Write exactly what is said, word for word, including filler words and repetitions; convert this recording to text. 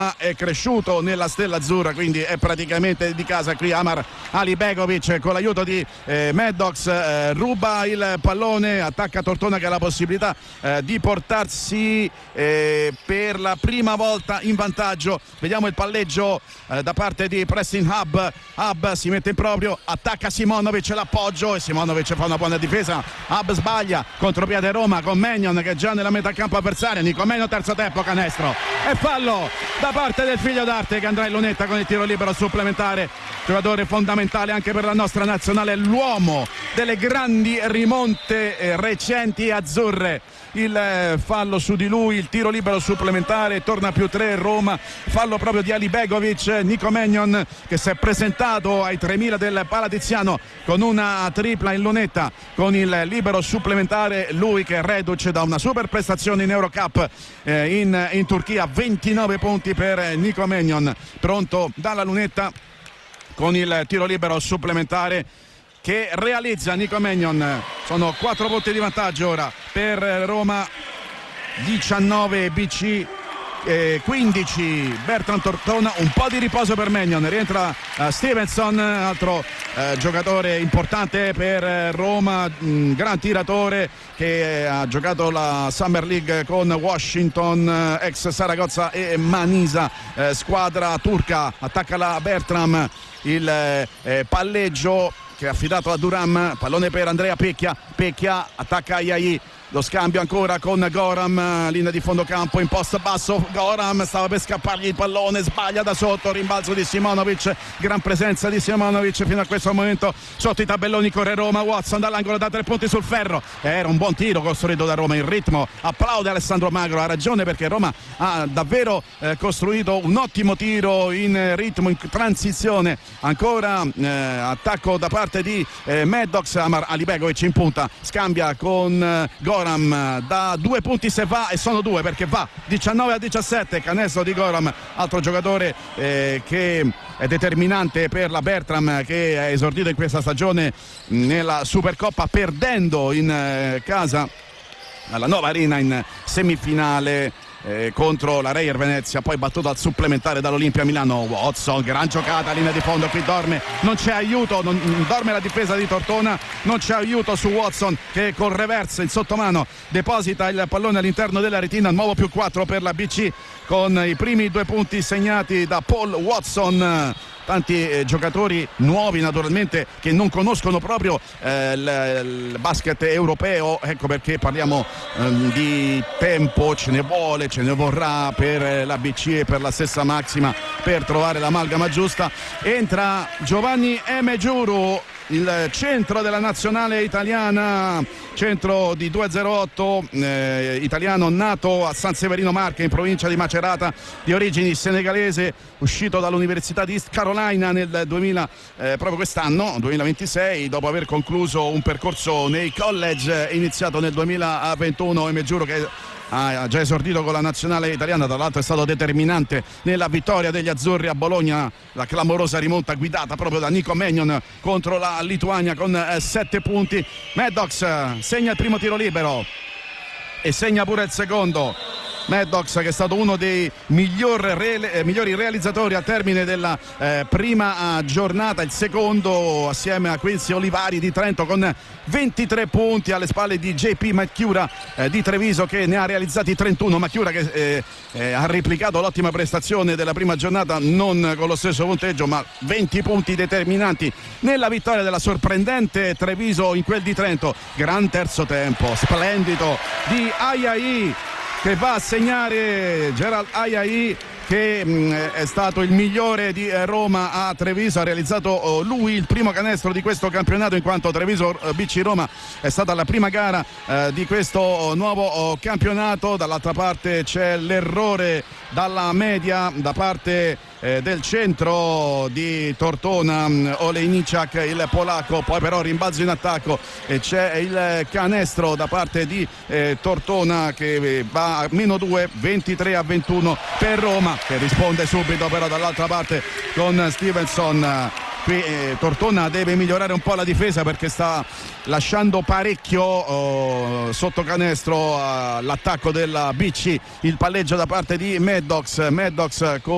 è cresciuto nella Stella Azzurra, quindi è praticamente di casa qui. Amar Alibegovic con l'aiuto di eh, Maddox eh, ruba il pallone, attacca Tortona che ha la possibilità eh, di portarsi eh, per la prima volta in vantaggio. Vediamo il palleggio eh, da parte di Preston Hub. Hub si mette in proprio, attacca Simonovic, l'appoggio e Simonovic fa una buona difesa. Hub sbaglia, contropiede Roma con Maignan che è già nella metà campo avversaria. Nico Maignan, terzo tempo, canestro e fallo da parte del figlio d'arte che andrà in lunetta con il tiro libero supplementare. Giocatore fondamentale anche per la nostra nazionale, l'uomo delle grandi rimonte eh, recenti azzurre. Il eh, fallo su di lui, il tiro libero supplementare, torna più tre Roma, fallo proprio di Alibegovic. Nico Maignan che si è presentato ai tremila del Palatiziano con una tripla in lunetta con il libero supplementare, lui che è reduce da una super prestazione in Eurocup eh, in, in Turchia. Ventinove punti per Nico Maignan, pronto dalla lunetta con il tiro libero supplementare che realizza Nico Maignan. Sono quattro punti di vantaggio ora per Roma, diciannove B C, eh, quindici Bertrand Tortona. Un po' di riposo per Maignan, rientra uh, Stevenson, altro uh, giocatore importante per uh, Roma, un gran tiratore che uh, ha giocato la Summer League con Washington, uh, ex Saragozza e Manisa, uh, squadra turca. Attacca la Bertram, il eh, palleggio che è affidato a Duram, pallone per Andrea Pecchia, Pecchia attacca Ayayi, lo scambio ancora con Goram, linea di fondo campo in post basso. Goram stava per scappargli il pallone, sbaglia da sotto, rimbalzo di Simonovic, gran presenza di Simonovic fino a questo momento sotto i tabelloni. Corre Roma, Watson dall'angolo da tre punti sul ferro, era un buon tiro costruito da Roma, in ritmo, applaude Alessandro Magro, ha ragione perché Roma ha davvero eh, costruito un ottimo tiro in ritmo, in transizione. Ancora eh, attacco da parte di eh, Maddox, Amar Alibegovic in punta, scambia con eh, Goram, da due punti se va, e sono due perché va, diciannove a diciassette, canestro di Goram, altro giocatore eh, che è determinante per la Bertram, che è esordito in questa stagione nella Supercoppa perdendo in eh, casa alla Nova Arena in semifinale Eh, contro la Reyer Venezia, poi battuto al supplementare dall'Olimpia Milano. Watson, gran giocata, linea di fondo, qui dorme, non c'è aiuto, non, dorme la difesa di Tortona, non c'è aiuto su Watson che col reverse in sottomano deposita il pallone all'interno della retina. Nuovo più quattro per la B C con i primi due punti segnati da Paul Watson. Tanti eh, giocatori nuovi naturalmente che non conoscono proprio eh, il, il basket europeo, ecco perché parliamo eh, di tempo, ce ne vuole, ce ne vorrà per la B C e per la stessa Maxima per trovare l'amalgama giusta. Entra Giovanni Emegiuru, il centro della nazionale italiana, centro di due zero otto, eh, italiano nato a San Severino Marche in provincia di Macerata, di origini senegalese, uscito dall'Università di East Carolina nel duemila, eh, proprio quest'anno, duemilaventisei, dopo aver concluso un percorso nei college iniziato nel duemilaventuno. Emegiuru che ha già esordito con la nazionale italiana, tra l'altro è stato determinante nella vittoria degli azzurri a Bologna, la clamorosa rimonta guidata proprio da Nico Maignan contro la Lituania con eh, sette punti. Maddox segna il primo tiro libero e segna pure il secondo. Maddox che è stato uno dei miglior re- eh, migliori realizzatori al termine della eh, prima eh, giornata, il secondo assieme a Quincy Olivari di Trento con ventitré punti, alle spalle di J P Macchiura eh, di Treviso che ne ha realizzati trentuno. Macchiura che eh, eh, ha replicato l'ottima prestazione della prima giornata, non con lo stesso punteggio ma venti punti determinanti nella vittoria della sorprendente Treviso in quel di Trento. Gran terzo tempo, splendido di Ayayi che va a segnare, Gerald Ayayi che mh, è stato il migliore di eh, Roma a Treviso, ha realizzato oh, lui il primo canestro di questo campionato, in quanto Treviso eh, B C Roma è stata la prima gara eh, di questo oh, nuovo oh, campionato. Dall'altra parte c'è l'errore dalla media da parte eh, del centro di Tortona, um, Olejniczak, il polacco, poi però rimbalzo in attacco e c'è il canestro da parte di eh, Tortona che va a meno due, ventitré a ventuno per Roma, che risponde subito però dall'altra parte con Stevenson. Qui eh, Tortona deve migliorare un po' la difesa perché sta lasciando parecchio oh, sotto canestro all'attacco della B C. Il palleggio da parte di Maddox, Maddox con